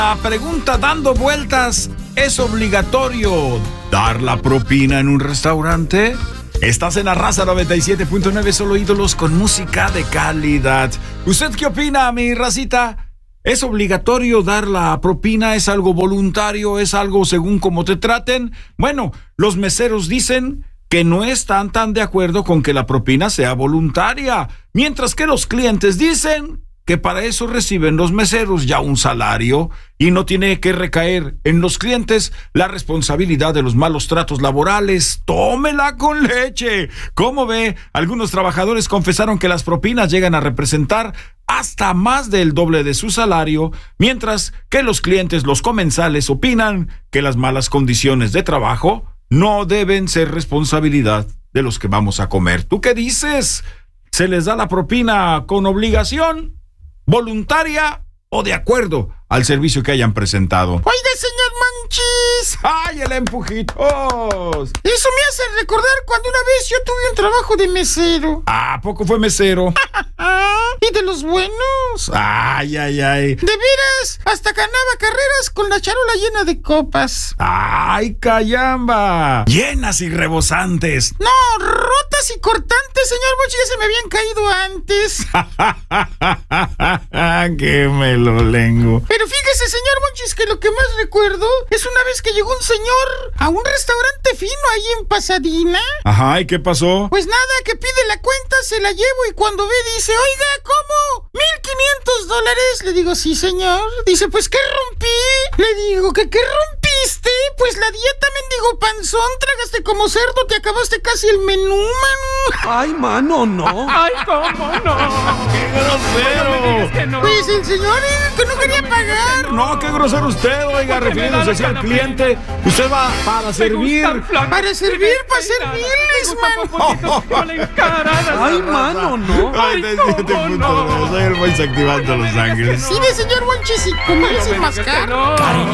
La pregunta dando vueltas: ¿es obligatorio dar la propina en un restaurante? Estás en la Raza 97.9, solo ídolos con música de calidad. ¿Usted qué opina, mi racita? ¿Es obligatorio dar la propina? ¿Es algo voluntario? ¿Es algo según cómo te traten? Bueno, los meseros dicen que no están tan de acuerdo con que la propina sea voluntaria, mientras que los clientes dicen que para eso reciben los meseros ya un salario y no tiene que recaer en los clientes la responsabilidad de los malos tratos laborales. ¡Tómela con leche! ¿Cómo ve? Algunos trabajadores confesaron que las propinas llegan a representar hasta más del doble de su salario, mientras que los clientes, los comensales, opinan que las malas condiciones de trabajo no deben ser responsabilidad de los que vamos a comer. ¿Tú qué dices? ¿Se les da la propina con obligación, voluntaria o de acuerdo al servicio que hayan presentado? Oiga, señor Monchis. ¡Ay, el empujitos! Eso me hace recordar cuando una vez yo tuve un trabajo de mesero. ¿A poco fue mesero? Y de los buenos. ¡Ay! De veras, hasta ganaba carreras con la charola llena de copas. ¡Ay, caramba! Llenas y rebosantes. No, rotas y cortantes, señor Monchis, ya se me habían caído antes. ¡Qué melolengo! Pero fíjese, señor Monchis, que lo que más recuerdo es una vez que llegó un señor a un restaurante fino ahí en Pasadena. Ajá, ¿y qué pasó? Pues nada, que pide la cuenta, se la llevo y cuando ve dice: oiga, ¿cómo? $1,500. Le digo: sí, señor. Dice: pues, ¿qué rompí? Le digo: ¿qué rompiste? Pues la dieta, mendigo panzón, tragaste como cerdo, te acabaste casi el menú, mano. Ay, mano, no. Ay, ¿cómo no? ¡Qué grosero! Que no. Pues el señor que no quería pagar. No, qué grosero usted, oiga, refiriéndose así al cliente. Usted va para servir. Para servirles, mano. Ay, mano, no. Ay, ¿cómo no? Soy el Mois activando Los Ángeles. Sí, de señor Monchis, y como es el más caro.